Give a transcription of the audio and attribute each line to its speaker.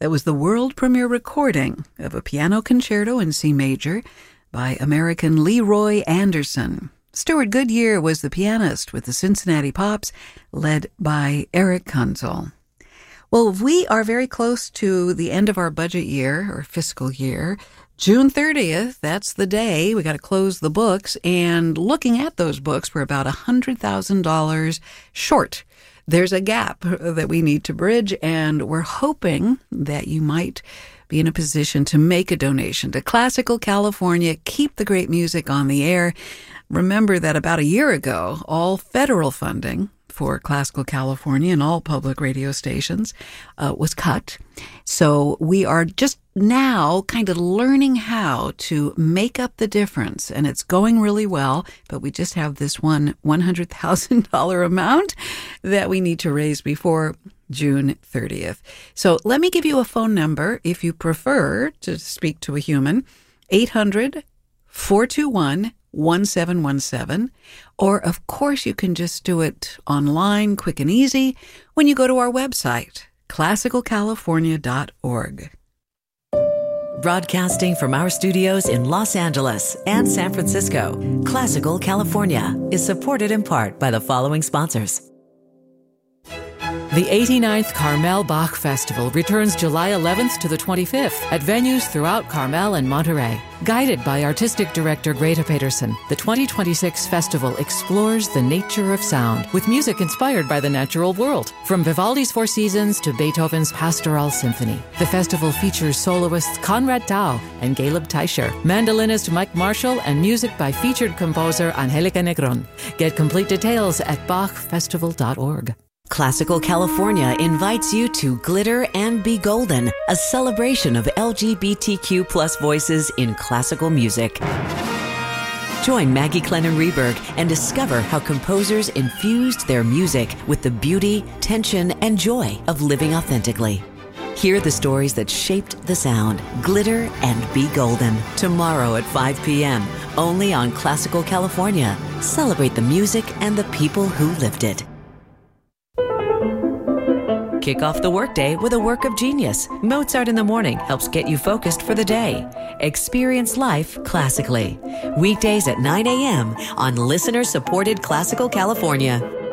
Speaker 1: That was the world premiere recording of a piano concerto in C major by American Leroy Anderson. Stuart Goodyear was the pianist with the Cincinnati Pops, led by Eric Kunzel. Well, we are very close to the end of our budget year, or fiscal year. June 30th, that's the day. We got to close the books, and looking at those books, we're about $100,000 short. There's a gap that we need to bridge, and we're hoping that you might be in a position to make a donation to Classical California. Keep the great music on the air. Remember that about a year ago, all federal funding for Classical California and all public radio stations was cut. So we are just now kind of learning how to make up the difference, and it's going really well, but we just have this one $100,000 amount that we need to raise before June 30th. So let me give you a phone number if you prefer to speak to a human, 800-421-1717, or of course you can just do it online, quick and easy, when you go to our website, classicalcalifornia.org.
Speaker 2: Broadcasting from our studios in Los Angeles and San Francisco, Classical California is supported in part by the following sponsors. The 89th Carmel Bach Festival returns July 11th to the 25th at venues throughout Carmel and Monterey. Guided by Artistic Director Greta Peterson, the 2026 festival explores the nature of sound with music inspired by the natural world. From Vivaldi's Four Seasons to Beethoven's Pastoral Symphony, the festival features soloists Conrad Tao and Caleb Teicher, mandolinist Mike Marshall, and music by featured composer Angelica Negron. Get complete details at bachfestival.org. Classical California invites you to Glitter and Be Golden, a celebration of LGBTQ plus voices in classical music. Join Maggie Clennon Reberg and discover how composers infused their music with the beauty, tension, and joy of living authentically. Hear the stories that shaped the sound. Glitter and Be Golden. Tomorrow at 5 p.m. only on Classical California. Celebrate the music and the people who lived it. Kick off the workday with a work of genius. Mozart in the Morning helps get you focused for the day. Experience life classically. Weekdays at 9 a.m. on listener-supported Classical California.